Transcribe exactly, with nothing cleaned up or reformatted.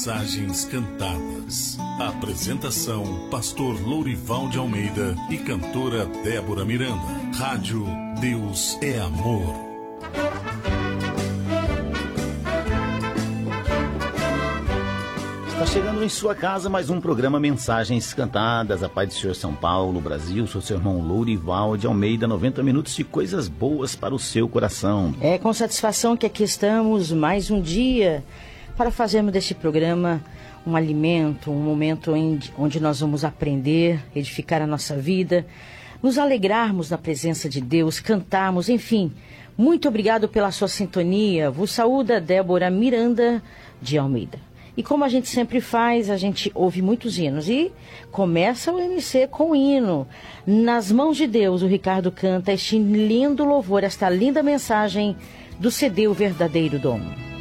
Mensagens Cantadas. Apresentação: Pastor Lourival de Almeida e cantora Débora Miranda. Rádio Deus é Amor. Está chegando em sua casa mais um programa Mensagens Cantadas. A paz do Senhor, São Paulo, Brasil. Sou seu irmão Lourival de Almeida. noventa minutos de coisas boas para o seu coração. É com satisfação que aqui estamos mais um dia para fazermos deste programa um alimento, um momento em, onde nós vamos aprender, edificar a nossa vida, nos alegrarmos na presença de Deus, cantarmos, enfim. Muito obrigado pela sua sintonia. Vos saúda Débora Miranda de Almeida. E como a gente sempre faz, a gente ouve muitos hinos. E começa o M C com o hino. Nas mãos de Deus, o Ricardo canta este lindo louvor, esta linda mensagem do C D O Verdadeiro Dom.